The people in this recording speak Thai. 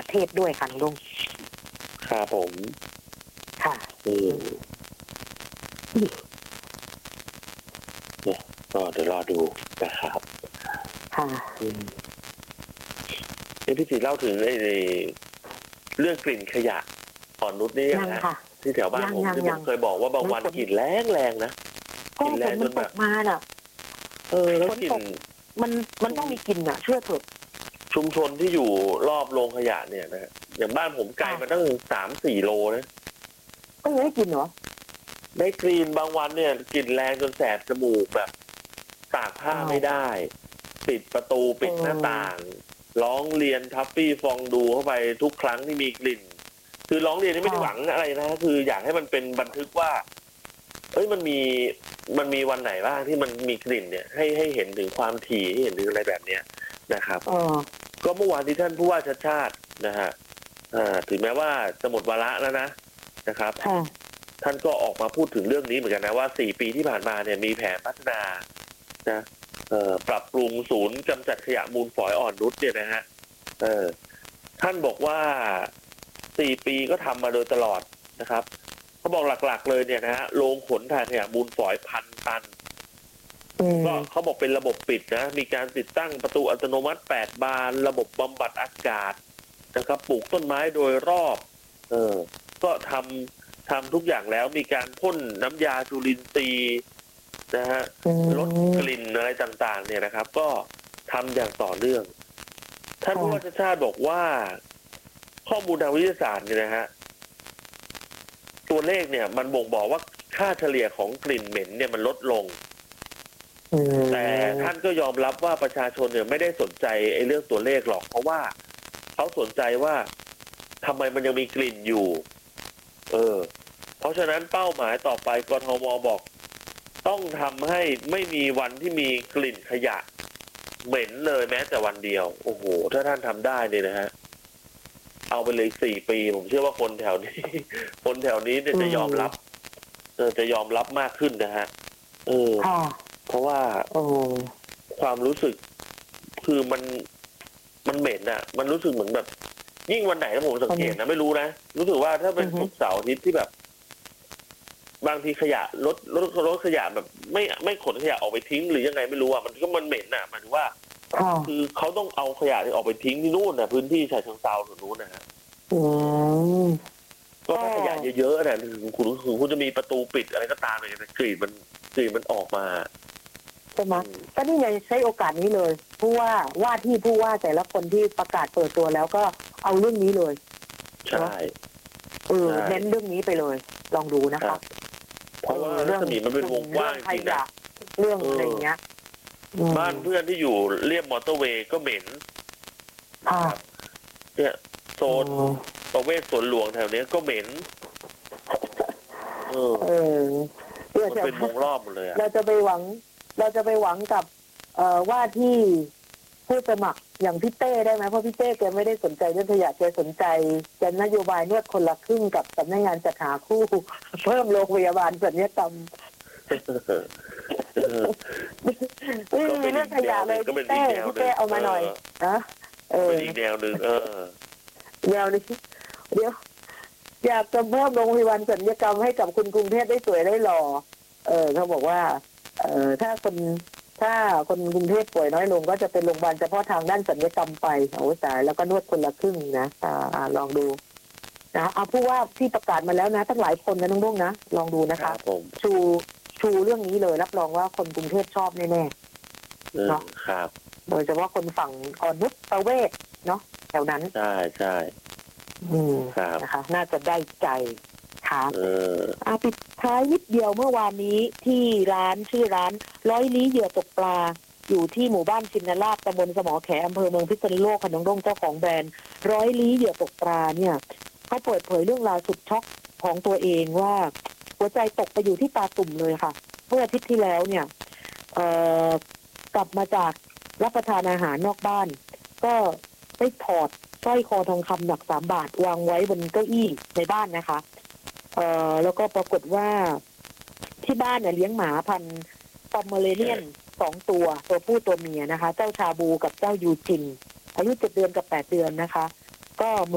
เทศด้วยค่ะลุงครับผมค่ะเนี่ยก็เดี๋ยวรอดูนะครับค่ะพี่ศรีเล่าถึงในเรื่องกลิ่นขยะอ่อนนุชนี่ยังไงที่แถวบ้านผมที่ผมเคยบอกว่าบางวันกลิ่นแรงนะกลิ่นแรงจนแบบมาน่ะแล้วกลิ่นมันต้องมีกลิ่นอ่ะเชื่อเถอะชุมชนที่อยู่รอบโรงขยะเนี่ยนะอย่างบ้านผมไกลมาตั้ง3-4 โลนะก็ยังได้กลิ่นเหรอได้กลิ่นบางวันเนี่ยกลิ่นแรงจนแสบจมูกแบบตากผ้าไม่ได้ปิดประตูปิดหน้าต่างร้องเรียนทัฟฟี่ฟองดูเข้าไปทุกครั้งที่มีกลิ่นคือร้องเรียนนี่ไม่ได้หวังอะไรนะคืออยากให้มันเป็นบันทึกว่ามันมีวันไหนบ้างที่มันมีกลิ่นเนี่ยให้เห็นถึงความถี่ให้เห็นถึงอะไรแบบเนี้ยนะครับก็เมื่อวานที่ท่านผู้ว่าชัดชาตินะฮะถึงแม้ว่าจะหมดวาระแล้วนะครับท่านก็ออกมาพูดถึงเรื่องนี้เหมือนกันนะว่า4 ปีที่ผ่านมาเนี่ยมีแผนพัฒนานะปรับปรุงศูนย์กำจัดขยะมูลฝอยอ่อนนุชเนี่ยนะฮะท่านบอกว่า4 ปีก็ทำมาโดยตลอดนะครับเขาบอกหลักๆเลยเนี่ยนะฮะโรงขนถ่ายขยะมูลฝอย1,000 ตันก็เขาบอกเป็นระบบปิดนะมีการติดตั้งประตูอัตโนมัติ8 บานระบบบำบัดอากาศนะครับปลูกต้นไม้โดยรอบก็ทำทุกอย่างแล้วมีการพ่นน้ำยาจุลินทรีย์นะฮะลดกลิ่นอะไรต่างๆเนี่ยนะครับก็ทำอย่างต่อเนื่องท่านผู้ว่าชาติบอกว่าข้อมูลทางวิทยาศาสตร์เนี่ยนะฮะตัวเลขเนี่ยมันบ่งบอกว่าค่าเฉลี่ยของกลิ่นเหม็นเนี่ยมันลดลงแต่ท่านก็ยอมรับว่าประชาชนเนี่ยไม่ได้สนใจไอ้เรื่องตัวเลขหรอกเพราะว่าเขาสนใจว่าทำไมมันยังมีกลิ่นอยู่เพราะฉะนั้นเป้าหมายต่อไปกทมบอกต้องทำให้ไม่มีวันที่มีกลิ่นขยะเหม็นเลยแม้แต่วันเดียวโอ้โหถ้าท่านทำได้เนี่ยนะฮะเอาไปเลย4 ปีผมเชื่อว่าคนแถวนี้เนี่ยจะยอมรับจะยอมรับมากขึ้นนะฮะเพราะว่าความรู้สึกคือมันเหม็นอ่ะมันรู้สึกเหมือนแบบยิ่งวันไหนถ้าผมสังเกตนะไม่รู้นะรู้สึกว่าถ้าเป็นศุกร์เสาร์อาทิตย์ที่แบบบางทีขยะรถขยะแบบไม่ขนขยะออกไปทิ้งหรือยังไงไม่รู้อ่ะมันเหม็นอ่ะหมายถึงว่าคือเขาต้องเอาขยะที่ออกไปทิ้งที่นู่นนะพื้นที่ฉะเชิงเทราตรงนู้นนะฮะก็ถ้าขยะเยอะๆนะถึงคุณจะมีประตูปิดอะไรก็ตามเลยแต่กลิ่นมันออกมาใช่ไหมก็นี่ไงใช้โอกาสนี้เลยผู้ว่าที่ผู้ว่าแต่ละคนที่ประกาศเปิดตัวแล้วก็เอาเรื่องนี้เลยใช่เน้นเรื่องนี้ไปเลยลองดูนะครับเพราะว่าเรื่องนี้มันเป็นวงกว้างจริงนะเรื่องอะไรเงี้ยบ้านเพื่อนที่อยู่เรียบมอเตอร์เวย์ก็เหม็นเนี่ยโซนประเวศสวนหลวงแถวนี้ก็เหม็นมันเป็นวงรอบหมดเลยเราจะไปหวังกับว่าที่ผู้สมัครอย่างพี่เต้ได้ไหมเพราะพี่เต้แกไม่ได้สนใจเรื่องขยะแกสนใจแกนโยบายนวดคนละครึ่งกับสำนักงานจัดหาคู่เพิ่มโรงพยาบาลสัญญกรรมมีเรื่องขยะเลยพี่เต้เอามาหน่อยนะเป็นอีกแนวหนึ่งแนวนี้เดี๋ยวอยากจะเพิ่มโรงพยาบาลสัญญกรรมให้กับคุณกรุงเทพได้สวยได้หล่อเขาบอกว่าถ้าคนกรุงเทพป่วยน้อยลงก็จะเป็นโรงพยาบาลเฉพาะทางด้านศัลยกรรมไปโอ้ตายแล้วก็นวดคนละครึ่งนะลองดูนะเอาผู้ว่าที่ประกาศมาแล้วนะตั้งหลายคนนะน้องๆนะลองดูนะคะชูเรื่องนี้เลยรับรองว่าคนกรุงเทพชอบแน่ๆเนาะครับโดยเฉพาะคนฝั่งอ่อนนุชประเวศเนาะแถวนั้นใช่นะคะน่าจะได้ใจค่ะปิดท้ายนิดเดียวเมื่อวานนี้ที่ชื่อร้าน100 ลี้เหยื่อตกปลาอยู่ที่หมู่บ้านชินราชตำบลสมอแขอำเภอเมืองพิษณุโลกค่ะน้องดงเจ้าของแบรนด์100 ลี้เหยื่อตกปลาเนี่ยเขาเปิดเผยเรื่องราวสุดช็อกของตัวเองว่าหัวใจตกไปอยู่ที่ตาตุ่มเลยค่ะเมื่ออาทิตย์ที่แล้วเนี่ยกลับมาจากรับประทานอาหารนอกบ้านก็ได้ถอดสร้อยคอทองคำหนัก3 บาทวางไว้บนเก้าอี้ในบ้านนะคะแล้วก็ปรากฏว่าที่บ้านเนี่ยเลี้ยงหมาพันธุ์ปอมเมอเรเนียน2 ตัวผู้ตัวเมียนะคะเจ้าชาบูกับเจ้ายูจินอายุ7 เดือนกับ8 เดือนนะคะก็